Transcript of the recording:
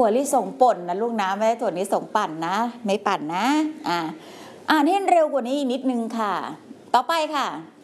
วลิสงป่นนะลูกนะไม่ได้ถั่วลิสงปั่นนะไม่ปั่นนะอ่านให้เร็วกว่านี้อีกนิดนึงค่ะต่อไปค่ะ